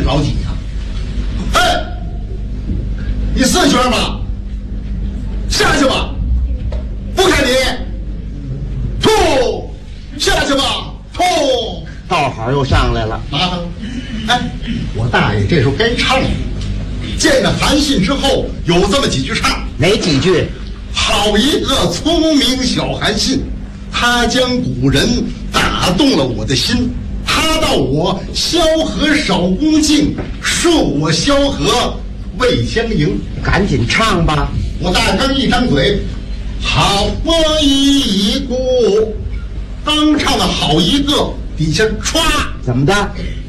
着急呀。哎，你4圈吧，下去吧，不看你，吐，下去吧，吐。 道好又上来了啊！哎，我大爷这时候该唱了。见着韩信之后，有这么几句唱， 哪几句？ 好一个聪明小韩信，他将古人打动了我的心。他道我萧何少恭敬，恕我萧何未相迎。 赶紧唱吧！ 我大刚一张嘴，好一个，刚唱了好一个，底下歘， 怎么的？